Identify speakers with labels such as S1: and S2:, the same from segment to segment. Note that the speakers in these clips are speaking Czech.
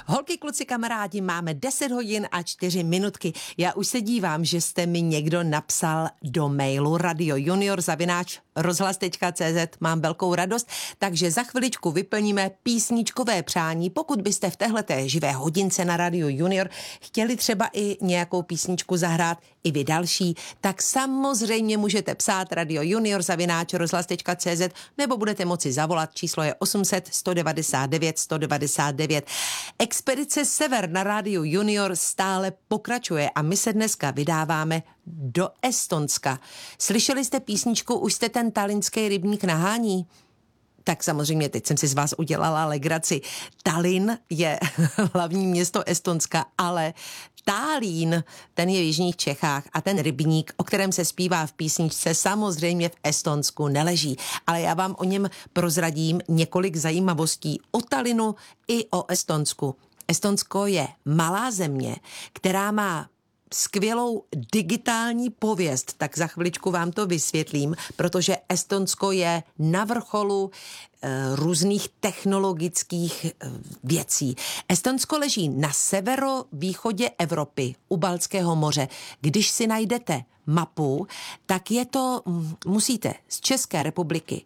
S1: Holky, kluci, kamarádi, máme 10 hodin a 4 minutky. Já už se dívám, že jste mi někdo napsal do mailu radiojunior@rozhlas.cz. Mám velkou radost, takže za chviličku vyplníme písničkové přání. Pokud byste v téhleté živé hodince na Radio Junior chtěli třeba i nějakou písničku zahrát, i vy další, tak samozřejmě můžete psát radiojunior@rozhlas.cz nebo budete moci zavolat, číslo je 800 199 199. Expedice Sever na Rádiu Junior stále pokračuje a my se dneska vydáváme do Estonska. Slyšeli jste písničku, už jste ten tallinský rybník nahání? Tak samozřejmě teď jsem si z vás udělala legraci. Tallinn je hlavní město Estonska, ale Tallinn, ten je v jižních Čechách a ten rybník, o kterém se zpívá v písničce, samozřejmě v Estonsku neleží. Ale já vám o něm prozradím několik zajímavostí o Tallinnu i o Estonsku. Estonsko je malá země, která má skvělou digitální pověst, tak za chviličku vám to vysvětlím, protože Estonsko je na vrcholu různých technologických věcí. Estonsko leží na severovýchodě Evropy, u Baltského moře. Když si najdete mapu, tak je to, musíte z České republiky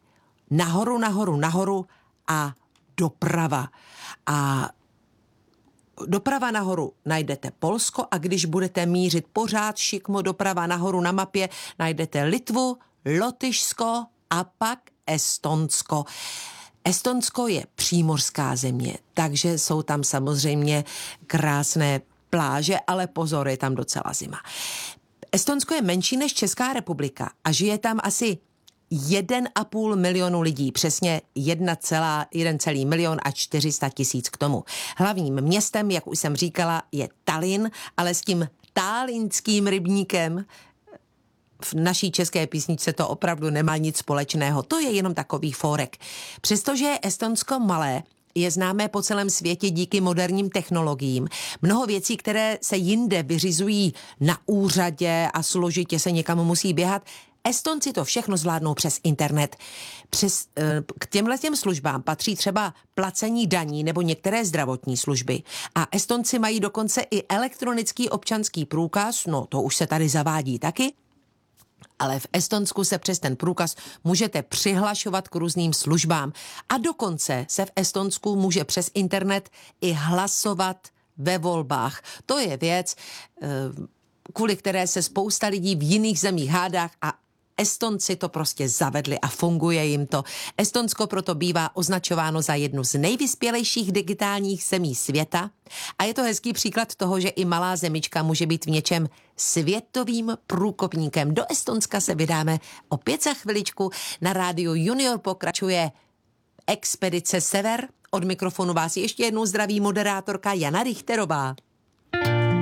S1: nahoru a doprava. A doprava nahoru najdete Polsko a když budete mířit pořád šikmo doprava nahoru na mapě, najdete Litvu, Lotyšsko a pak Estonsko. Estonsko je přímořská země, takže jsou tam samozřejmě krásné pláže, ale pozor, je tam docela zima. Estonsko je menší než Česká republika a žije tam asi 1,5 milionu lidí, přesně 1,1 milion a 400 tisíc k tomu. Hlavním městem, jak už jsem říkala, je Tallinn, ale s tím tallinským rybníkem v naší české písničce to opravdu nemá nic společného. To je jenom takový fórek. Přestože je Estonsko malé, je známé po celém světě díky moderním technologiím. Mnoho věcí, které se jinde vyřizují na úřadě a složitě se někam musí běhat, Estonci to všechno zvládnou přes internet. K těmhletěm službám patří třeba placení daní nebo některé zdravotní služby. A Estonci mají dokonce i elektronický občanský průkaz, no to už se tady zavádí taky, ale v Estonsku se přes ten průkaz můžete přihlašovat k různým službám. A dokonce se v Estonsku může přes internet i hlasovat ve volbách. To je věc, kvůli které se spousta lidí v jiných zemích hádá a Estonci to prostě zavedli a funguje jim to. Estonsko proto bývá označováno za jednu z nejvyspělejších digitálních zemí světa a je to hezký příklad toho, že i malá zemička může být v něčem světovým průkopníkem. Do Estonska se vydáme opět za chviličku. Na Rádiu Junior pokračuje Expedice Sever. Od mikrofonu vás ještě jednou zdraví moderátorka Jana Richterová.